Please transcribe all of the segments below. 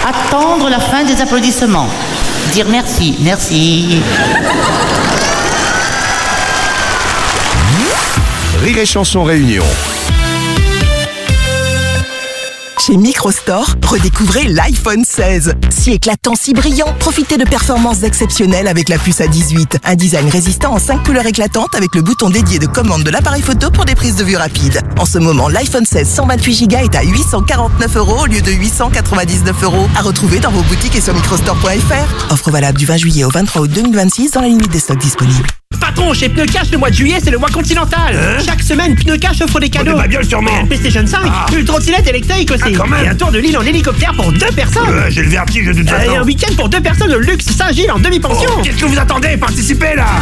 attendre la fin des applaudissements. Dire merci, merci. Rire et Chanson Réunion. Chez Microstore, redécouvrez l'iPhone 16. Si éclatant, si brillant, profitez de performances exceptionnelles avec la puce A18. Un design résistant en 5 couleurs éclatantes avec le bouton dédié de commande de l'appareil photo pour des prises de vue rapides. En ce moment, l'iPhone 16 128Go est à 849 € au lieu de 899 €. À retrouver dans vos boutiques et sur microstore.fr. Offre valable du 20 juillet au 23 août 2026 dans la limite des stocks disponibles. Patron, chez Pneu Cash, le mois de juillet, c'est le mois continental. Chaque semaine, Pneu Cash offre des cadeaux. De ma gueule, sûrement. PlayStation 5, une trottinette électrique aussi. Quand même. Et un tour de l'île en hélicoptère pour 2 personnes. J'ai le vertige de toute façon. Et un week-end pour 2 personnes au luxe Saint-Gilles en demi-pension. Qu'est-ce que vous attendez? Participez là.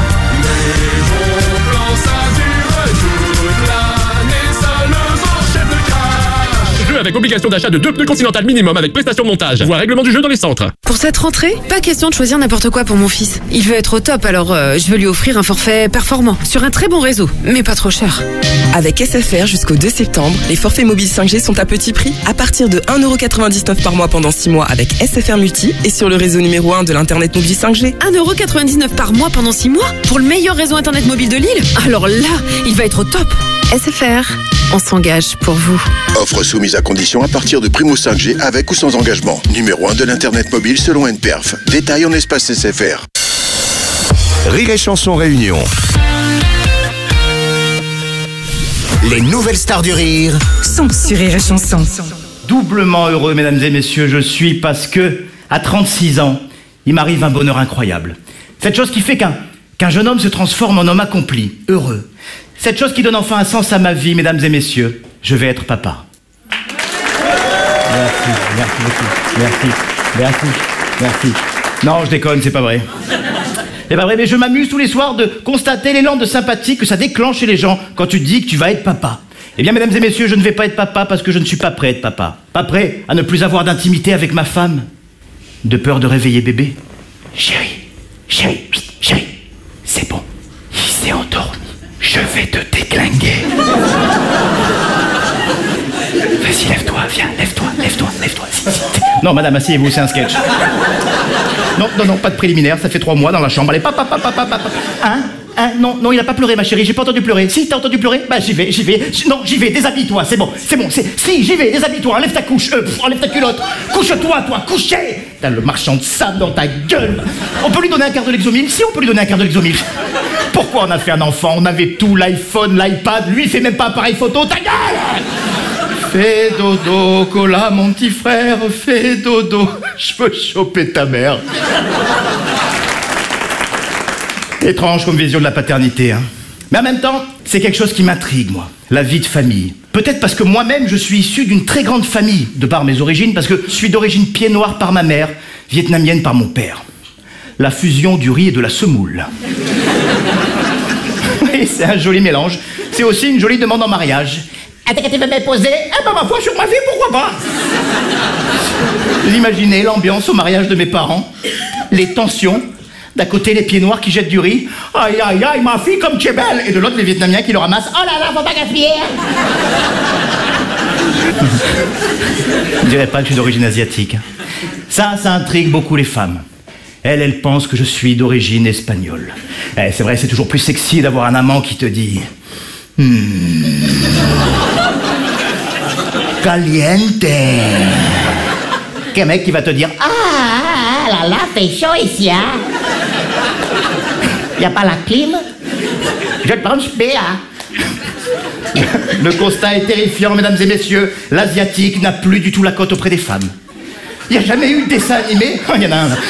Jeu avec obligation d'achat de 2 pneus Continental minimum avec prestation de montage. Voir règlement du jeu dans les centres. Pour cette rentrée, pas question de choisir n'importe quoi pour mon fils. Il veut être au top, alors je veux lui offrir un forfait performant sur un très bon réseau, mais pas trop cher. Avec SFR jusqu'au 2 septembre, les forfaits mobiles 5G sont à petit prix, à partir de 1,99 € par mois pendant 6 mois avec SFR Multi et sur le réseau numéro 1 de l'Internet mobile 5G. 1,99 € par mois pendant 6 mois pour le meilleur réseau Internet mobile de l'île. Alors là, il va être au top. SFR, on s'engage pour vous. Offre soumise à condition à partir de Primo 5G avec ou sans engagement. Numéro 1 de l'Internet mobile selon NPerf. Détail en espace SFR. Rire et Chanson Réunion. Les nouvelles stars du rire sont sur Rire et Chanson. Doublement heureux, mesdames et messieurs, je suis parce que, à 36 ans, il m'arrive un bonheur incroyable. Cette chose qui fait qu'un jeune homme se transforme en homme accompli, heureux. Cette chose qui donne enfin un sens à ma vie, mesdames et messieurs, je vais être papa. Merci beaucoup, merci. Non, je déconne, c'est pas vrai. C'est pas vrai, mais je m'amuse tous les soirs de constater l'élan de sympathie que ça déclenche chez les gens quand tu dis que tu vas être papa. Eh bien, mesdames et messieurs, je ne vais pas être papa parce que je ne suis pas prêt à être papa. Pas prêt à ne plus avoir d'intimité avec ma femme. De peur de réveiller bébé. Chérie, c'est bon, il s'est endormi. Je vais te déglinguer. Vas-y, lève-toi, viens, lève-toi. Non, madame, asseyez-vous, c'est un sketch. Non, pas de préliminaire, ça fait 3 mois dans la chambre. Allez, papa. Non, il a pas pleuré, ma chérie, j'ai pas entendu pleurer. Si, t'as entendu pleurer? Bah, j'y vais. Non, j'y vais, déshabille-toi, c'est bon. Si, j'y vais, déshabille-toi, enlève ta couche, enlève ta culotte. Couche-toi, toi, couchez. T'as le marchand de sable dans ta gueule. On peut lui donner un quart de Lexomil? Si, on peut lui donner un quart de Lexomil. Pourquoi on a fait un enfant? On avait tout, l'iPhone, l'iPad, lui, il fait même pas appareil photo, ta gueule. Fais dodo, Cola, mon petit frère, fais dodo. Je veux choper ta mère. Étrange comme vision de la paternité, hein. Mais en même temps, c'est quelque chose qui m'intrigue, moi. La vie de famille. Peut-être parce que moi-même, je suis issu d'une très grande famille, de par mes origines, parce que je suis d'origine pied noir par ma mère, vietnamienne par mon père. La fusion du riz et de la semoule. Oui, c'est un joli mélange. C'est aussi une jolie demande en mariage. Est-ce que tu veux m'épouser? Eh ben, ma foi, sur ma vie, pourquoi pas? Vous imaginez l'ambiance au mariage de mes parents, les tensions. D'un côté, les pieds noirs qui jettent du riz. Aïe, ma fille, comme tu es belle. Et de l'autre, les Vietnamiens qui le ramassent. Oh là là, faut pas gaspiller. Je ne dirais pas que je suis d'origine asiatique. Ça intrigue beaucoup les femmes. Elles pensent que je suis d'origine espagnole. C'est vrai, c'est toujours plus sexy d'avoir un amant qui te dit... Caliente. Qu'un mec qui va te dire... Ah là, fait chaud ici, hein. Y a pas la clim? Je te branche bien. Le constat est terrifiant, mesdames et messieurs. L'asiatique n'a plus du tout la cote auprès des femmes. Il n'y a jamais eu de dessin animé... Oh, il y en a un, là.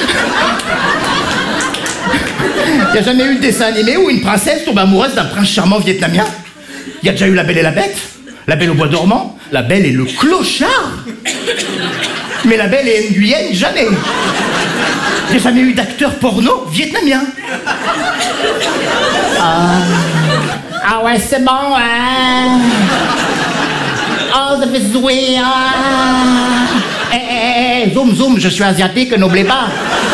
Il n'y a jamais eu de dessin animé où une princesse tombe amoureuse d'un prince charmant vietnamien. Il y a déjà eu La Belle et la Bête, La Belle au bois dormant, La Belle et le clochard. Mais La Belle et Nguyen, jamais. Il n'y a jamais eu d'acteur porno vietnamien. Ah ouais, c'est bon, hein. Oh, ça fait jouer, zoom, je suis asiatique, n'oubliez pas.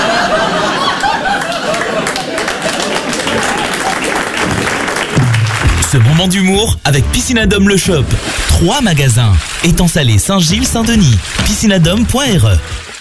Ce moment d'humour avec Piscinadome le Shop. 3 magasins. Étang Salé, Saint-Gilles, Saint-Denis. Piscinadome.re